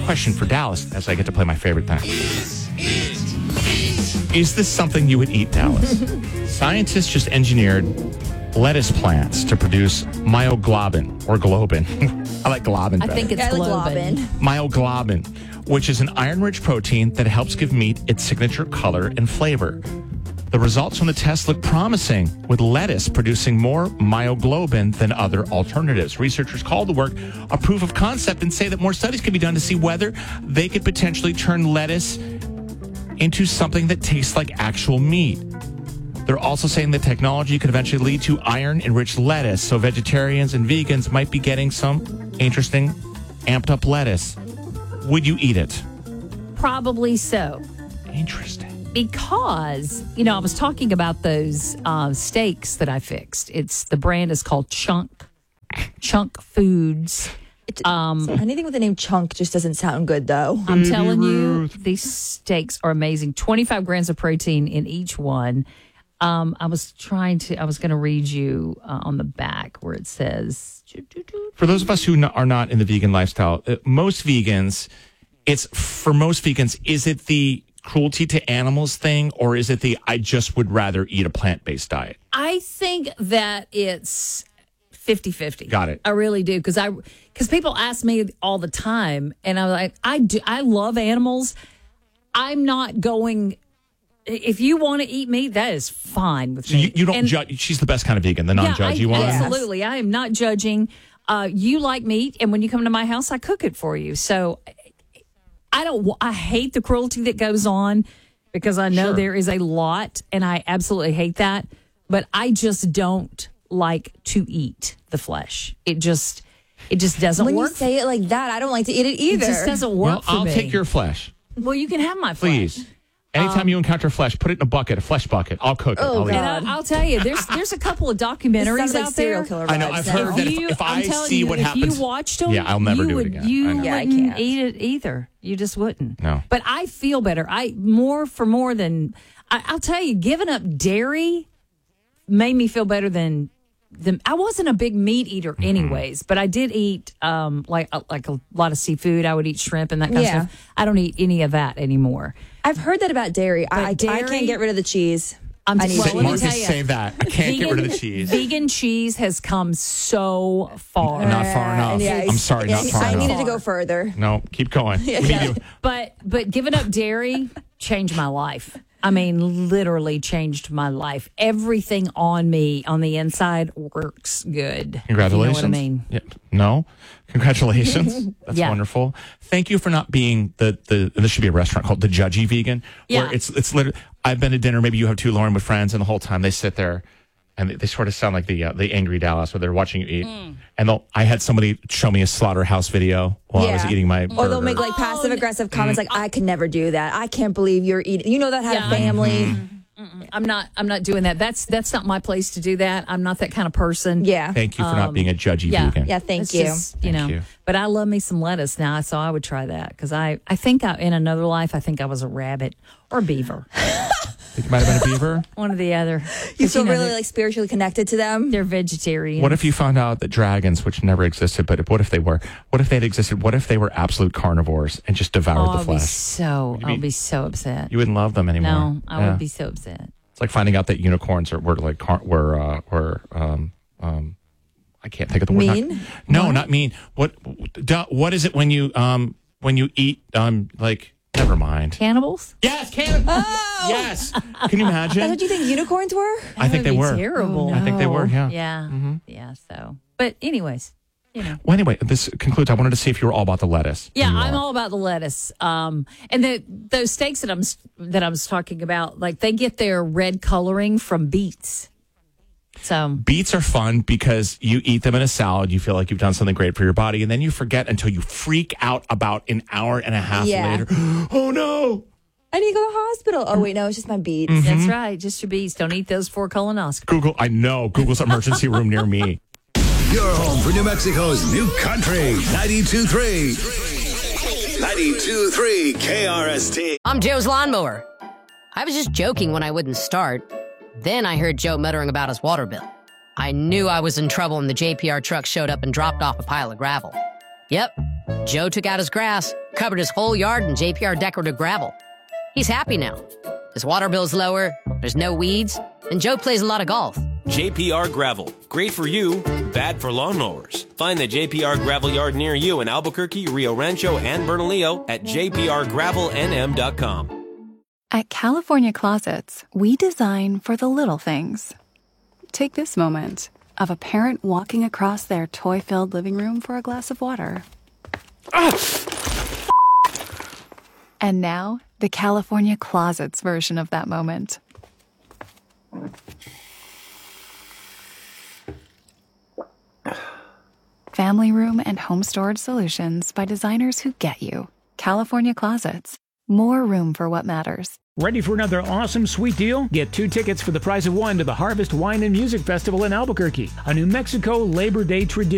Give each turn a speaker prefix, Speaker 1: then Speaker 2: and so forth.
Speaker 1: question for Dallas as I get to play my favorite thing. Is this something you would eat, Dallas? Scientists just engineered lettuce plants to produce myoglobin or globin. I like globin better.
Speaker 2: I think it's globin.
Speaker 1: Myoglobin, which is an iron-rich protein that helps give meat its signature color and flavor. The results from the test look promising, with lettuce producing more myoglobin than other alternatives. Researchers call the work a proof of concept and say that more studies can be done to see whether they could potentially turn lettuce into something that tastes like actual meat. They're also saying the technology could eventually lead to iron-enriched lettuce, so vegetarians and vegans might be getting some interesting amped-up lettuce. Would you eat it?
Speaker 2: Probably so.
Speaker 1: Interesting.
Speaker 2: Because, I was talking about those steaks that I fixed. The brand is called Chunk Foods.
Speaker 3: Anything with the name Chunk just doesn't sound good, though.
Speaker 2: I'm telling you, these steaks are amazing. 25 grams of protein in each one. I was going to read you on the back where it says.
Speaker 1: For those of us who are not in the vegan lifestyle, most vegans, is it the cruelty to animals thing, or is it the I just would rather eat a plant-based diet?
Speaker 2: I think that it's 50-50.
Speaker 1: Got it.
Speaker 2: I really do, because people ask me all the time, and I'm like, I love animals. I'm not going. If you want to eat meat, that is fine with me.
Speaker 1: You don't judge. She's the best kind of vegan, the non-judgy one.
Speaker 2: Absolutely. I am not judging. You like meat, and when you come to my house, I cook it for you. So I hate the cruelty that goes on, because I know there is a lot, and I absolutely hate that. But I just don't like to eat the flesh. It just doesn't work.
Speaker 3: When you say it like that, I don't like to eat it either.
Speaker 2: It just doesn't work for me.
Speaker 1: I'll take your flesh.
Speaker 2: Well, you can have my flesh.
Speaker 1: Please. Anytime you encounter flesh, put it in a bucket, a flesh bucket. I'll cook it.
Speaker 3: Oh,
Speaker 1: I'll eat it.
Speaker 2: And I'll tell you, there's a couple of documentaries out there.
Speaker 1: I know. I've heard that if I see what happens,
Speaker 2: if you watched them,
Speaker 1: I'll never do it again.
Speaker 2: You
Speaker 1: I know.
Speaker 2: wouldn't eat it either. You just wouldn't.
Speaker 1: No.
Speaker 2: But I feel better. I'll tell you, giving up dairy made me feel better than I wasn't a big meat eater anyways, but I did eat like a lot of seafood. I would eat shrimp and that kind of stuff. I don't eat any of that anymore.
Speaker 3: I've heard that about dairy. I can't get rid of the cheese.
Speaker 1: Marcus, say that. I can't get rid of the cheese.
Speaker 2: Vegan cheese has come so far.
Speaker 1: Not far enough. I'm sorry, not far enough.
Speaker 3: I needed to go further.
Speaker 1: No, keep going.
Speaker 2: But giving up dairy changed my life. I mean, literally changed my life. Everything on me, on the inside, works good.
Speaker 1: Congratulations.
Speaker 2: You know what I mean?
Speaker 1: Yeah. No? Congratulations. That's wonderful. Thank you for not being this should be a restaurant called The Judgy Vegan. Where it's literally, I've been to dinner, maybe you have too, Lauren, with friends, and the whole time they sit there and they sort of sound like the Angry Dallas, where they're watching you eat. And I had somebody show me a slaughterhouse video while I was eating my burger.
Speaker 3: Or they'll make like passive-aggressive comments like, I could never do that. I can't believe you're eating. You know that had a family.
Speaker 2: I'm not doing that. That's not my place to do that. I'm not that kind of person.
Speaker 3: Yeah.
Speaker 1: Thank you for not being a judgy vegan.
Speaker 3: Yeah, thank you.
Speaker 2: Thank you. But I love me some lettuce now, so I would try that, because I think in another life, I think I was a rabbit or beaver.
Speaker 1: Think you might have been a beaver?
Speaker 2: One or the other.
Speaker 3: You feel really like spiritually connected to them?
Speaker 2: They're vegetarian.
Speaker 1: What if you found out that dragons, which never existed, but what if they were? What if they had existed? What if they were absolute carnivores and just devoured the flesh?
Speaker 2: I'll be so upset.
Speaker 1: You wouldn't love them anymore.
Speaker 2: No, I would be so upset.
Speaker 1: It's like finding out that unicorns were I can't think of the word.
Speaker 3: Mean?
Speaker 1: Not mean. What is it when you eat like? Never mind.
Speaker 2: Cannibals?
Speaker 1: Yes, cannibals. Oh! Yes. Can you imagine?
Speaker 3: That's what you think unicorns were?
Speaker 1: I think they were.
Speaker 2: Terrible.
Speaker 1: I think they were. Yeah.
Speaker 2: Yeah.
Speaker 1: Mm-hmm.
Speaker 2: Yeah. So, but anyways,
Speaker 1: Well, anyway, this concludes. I wanted to see if you were all about the lettuce.
Speaker 2: Yeah, I'm all about the lettuce. And those steaks that I was talking about, like, they get their red coloring from beets. So
Speaker 1: beets are fun because you eat them in a salad. You feel like you've done something great for your body, and then you forget until you freak out about an hour and a half later. Oh no!
Speaker 3: I need to go to the hospital. Oh wait, no, it's just my beets.
Speaker 1: Mm-hmm.
Speaker 2: That's right, just your beets. Don't eat those for colonoscopy.
Speaker 1: Google. I know Google's emergency room near me.
Speaker 4: Your home for New Mexico's new country 92.3. 92.3 KRST.
Speaker 5: I'm Joe's lawnmower. I was just joking when I wouldn't start. Then I heard Joe muttering about his water bill. I knew I was in trouble when the JPR truck showed up and dropped off a pile of gravel. Yep, Joe took out his grass, covered his whole yard in JPR decorative gravel. He's happy now. His water bill's lower, there's no weeds, and Joe plays a lot of golf.
Speaker 6: JPR Gravel. Great for you, bad for lawnmowers. Find the JPR Gravel yard near you in Albuquerque, Rio Rancho, and Bernalillo at jprgravelnm.com.
Speaker 7: At California Closets, we design for the little things. Take this moment of a parent walking across their toy-filled living room for a glass of water. And now, the California Closets version of that moment. Family room and home storage solutions by designers who get you. California Closets. More room for what matters.
Speaker 8: Ready for another awesome sweet deal? Get 2 tickets for the price of 1 to the Harvest Wine and Music Festival in Albuquerque, a New Mexico Labor Day tradition.